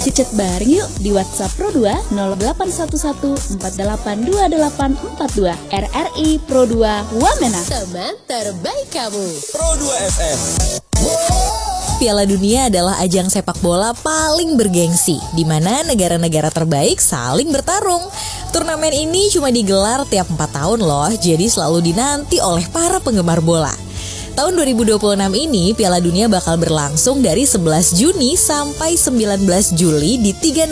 Cicet bareng yuk di WhatsApp Pro2 0811 482842. RRI Pro2 Wamena, teman terbaik kamu. Pro2 FM. Piala Dunia adalah ajang sepak bola paling bergengsi, di mana negara-negara terbaik saling bertarung. Turnamen ini cuma digelar tiap 4 tahun loh, jadi selalu dinanti oleh para penggemar bola. Tahun 2026 ini Piala Dunia bakal berlangsung dari 11 Juni sampai 19 Juli di 3